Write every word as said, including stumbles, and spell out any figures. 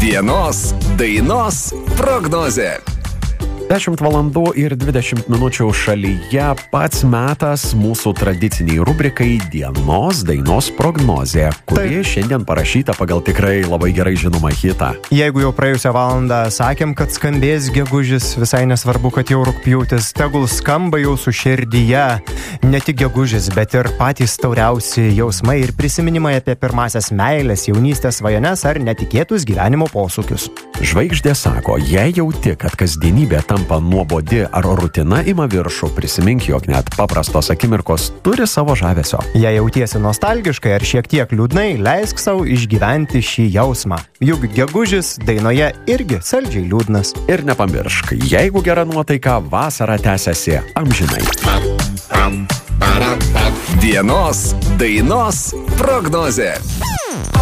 Dienos dainos prognozė. dešimt valandų ir dvidešimt minučių šalyje pats metas mūsų tradiciniai rubrikai Dienos dainos prognozė, kuri Taip. šiandien parašyta pagal tikrai labai gerai žinomą hitą. Jeigu jau praėjusią valandą sakėm, kad skambės gegužis, visai nesvarbu, kad jau rugpjūtis, tegul skamba jūsų širdyje ne tik gegužis, bet ir patys tauriausi jausmai ir prisiminimai apie pirmasias meilės, jaunystės svajones ar netikėtus gyvenimo posūkius. Žvaigždė sako, jei jauti, kad kasdienybė tampa nuobodi ar rutina ima viršų, prisimink, jog net paprastos akimirkos turi savo žavesio. Jei jautiesi nostalgiškai ar šiek tiek liūdnai, leisk savo išgyventi šį jausmą. Juk gegužis dainoje irgi saldžiai liūdnas. Ir nepamiršk, jeigu gera nuotaika, vasara tęsiasi amžinai. Dienos dainos prognozė.